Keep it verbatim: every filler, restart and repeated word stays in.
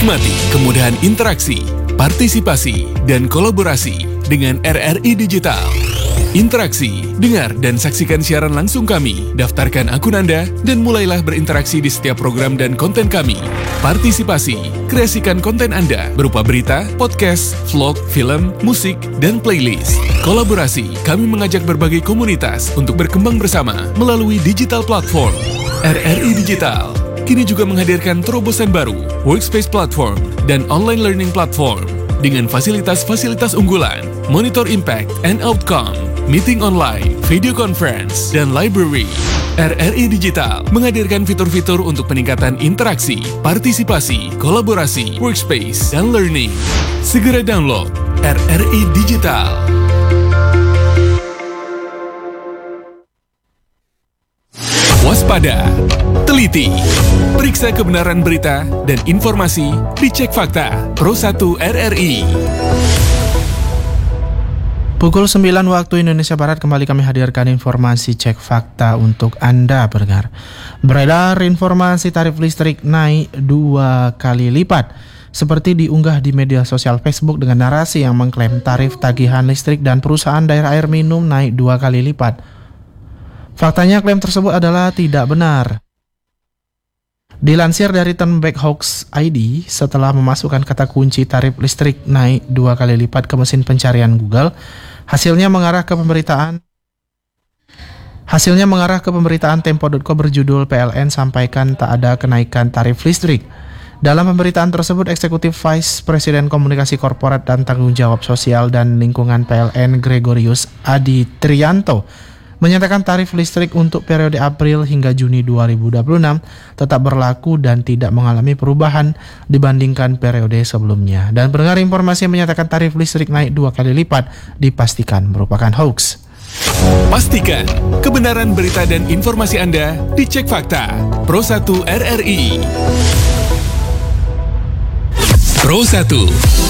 Nikmati kemudahan interaksi, partisipasi, dan kolaborasi dengan R R I Digital. Interaksi, dengar dan saksikan siaran langsung kami, daftarkan akun Anda, dan mulailah berinteraksi di setiap program dan konten kami. Partisipasi, kreasikan konten Anda berupa berita, podcast, vlog, film, musik, dan playlist. Kolaborasi, kami mengajak berbagai komunitas untuk berkembang bersama melalui digital platform. R R I Digital kini juga menghadirkan terobosan baru, workspace platform, dan online learning platform dengan fasilitas-fasilitas unggulan, monitor impact and outcome, meeting online, video conference, dan library. R R I Digital menghadirkan fitur-fitur untuk peningkatan interaksi, partisipasi, kolaborasi, workspace, dan learning. Segera download R R I Digital. Waspada, teliti, periksa kebenaran berita dan informasi di Cek Fakta Pro satu R R I. Pukul sembilan waktu Indonesia Barat kembali kami hadirkan informasi Cek Fakta untuk Anda pendengar. Beredar informasi tarif listrik naik dua kali lipat, seperti diunggah di media sosial Facebook dengan narasi yang mengklaim tarif tagihan listrik dan perusahaan daerah air minum naik dua kali lipat. Faktanya klaim tersebut adalah tidak benar. Dilansir dari Turnback Hoax I D, setelah memasukkan kata kunci tarif listrik naik dua kali lipat ke mesin pencarian Google, hasilnya mengarah ke pemberitaan Hasilnya mengarah ke pemberitaan Tempo dot co berjudul P L N sampaikan tak ada kenaikan tarif listrik. Dalam pemberitaan tersebut, Eksekutif Vice Presiden Komunikasi Korporat dan Tanggung Jawab Sosial dan Lingkungan P L N Gregorius Adi Trianto menyatakan tarif listrik untuk periode April hingga Juni dua ribu dua puluh enam tetap berlaku dan tidak mengalami perubahan dibandingkan periode sebelumnya. Dan pendengar, informasi yang menyatakan tarif listrik naik dua kali lipat dipastikan merupakan hoax. Pastikan kebenaran berita dan informasi Anda di Cek Fakta Pro satu R R I. Pro satu,